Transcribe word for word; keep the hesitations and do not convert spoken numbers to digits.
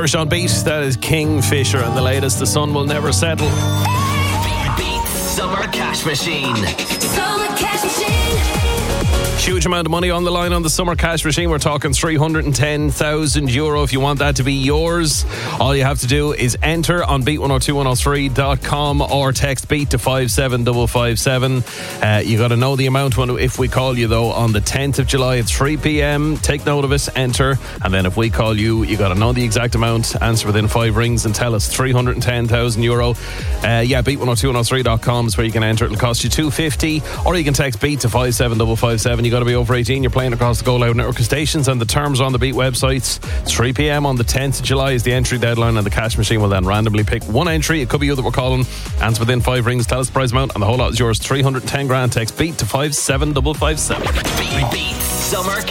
Irish on Beat. That is Kingfisher and the latest, The Sun Will Never Settle. Beat Summer Cash Machine. Summer Cash Machine. Huge amount of money on the line on the Summer Cash Machine. We're talking three hundred ten thousand euro. If you want that to be yours, all you have to do is enter on beat one oh two one oh three dot com or text beat to five seven five five seven. Uh, you got to know the amount when, if we call you, though, on the tenth of July at three p.m. Take note of it, enter, and then if we call you, you got to know the exact amount, answer within five rings and tell us. Three hundred ten thousand euro. Uh, yeah, beat one oh two one oh three dot com is where you can enter. It'll cost you two fifty, or you can text beat to five seven five five seven. You got to be over eighteen. You're playing across the Go Loud network of stations, and the terms are on the Beat websites. three p.m. on the tenth of July is the entry deadline, and the cash machine will then randomly pick one entry. It could be you that we're calling. Answer within five rings, tell us the prize amount, and the whole lot is yours. three hundred ten grand. Text beat to five seven five five seven. Beat Summer